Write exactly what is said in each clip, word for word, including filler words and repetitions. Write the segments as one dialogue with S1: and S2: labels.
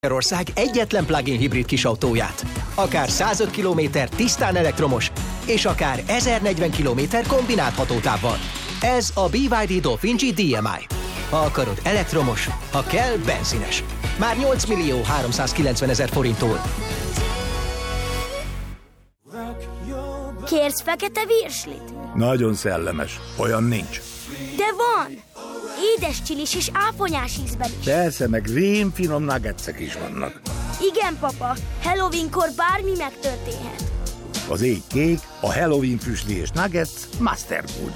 S1: Magyarország egyetlen plug-in hibrid kisautóját. Akár százöt kilométer tisztán elektromos, és akár ezernegyven kilométer kombinált hatótávval. Ez a bé vé dé Dolphin G dé em i. Ha akarod elektromos, ha kell benzines. Már nyolc millió háromszázkilencvenezer forinttól.
S2: Kérsz fekete virslit?
S3: Nagyon szellemes. Olyan nincs.
S2: De van! Édes csilis és áfonyás ízben is.
S3: Persze, meg rémfinom nuggetsek is vannak.
S2: Igen, papa. Halloweenkor bármi megtörténhet.
S3: Az ég kék, a Halloween füstli és nuggets Master Food.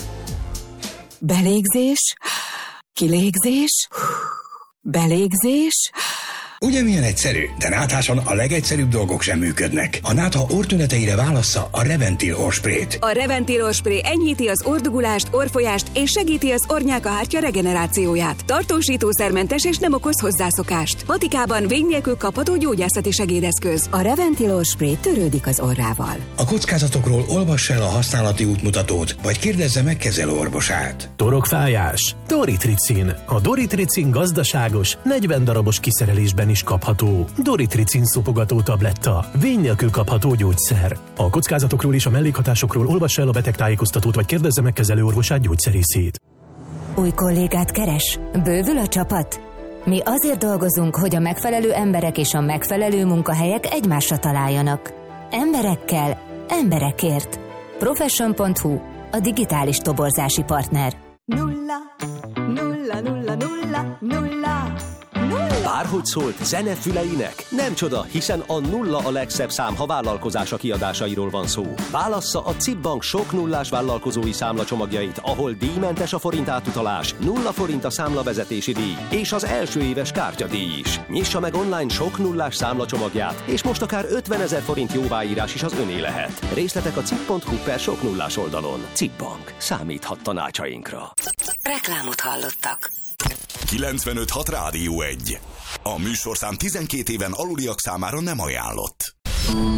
S4: Belégzés, kilégzés, belégzés.
S5: Ugye milyen egyszerű, de nátháson a legegyszerűbb dolgok sem működnek. A nátha orrtüneteire válassza a Reventil orrsprét.
S4: A Reventil orrspré enyhíti az orrdugulást, orrfolyást és segíti az orrnyálkahártya regenerációját. Tartósítószermentes és nem okoz hozzászokást. Patikában vény nélkül kapható gyógyászati segédeszköz. A Reventil orrspré törődik az orrával.
S5: A kockázatokról olvass el a használati útmutatót, vagy kérdezze meg kezelőorvosát.
S6: Torokfájás? Doritricin. A Doritricin gazdaságos, negyven darabos kiszerelésben is kapható. Doritricin szopogató tabletta. Vény nélkül kapható gyógyszer. A kockázatokról és a mellékhatásokról olvassa el a betegtájékoztatót, vagy kérdezze meg kezelőorvosát, gyógyszerészét.
S7: Új kollégát keres? Bővül a csapat? Mi azért dolgozunk, hogy a megfelelő emberek és a megfelelő munkahelyek egymásra találjanak. Emberekkel, emberekért. Profession pont hu, a digitális toborzási partner.
S8: Nulla, nulla, nulla, nulla, nulla.
S9: Bárhogy szólt zene füleinek? Nem csoda, hiszen a nulla a legszebb szám, ha vállalkozása kiadásairól van szó. Válassza a cé i bé Bank sok nullás vállalkozói számlacsomagjait, ahol díjmentes a forint átutalás, nulla forint a számlavezetési díj, és az első éves kártyadíj is. Nyissa meg online sok nullás számlacsomagját, és most akár ötvenezer forint jóváírás is az öné lehet. Részletek a cé i bé pont hu per sok nullás oldalon. cé i bé Bank. Számíthat tanácsainkra.
S4: Reklámot hallottak.
S10: kilencvenöt hat Rádió egy. A műsorszám tizenkét éven aluliak számára nem ajánlott.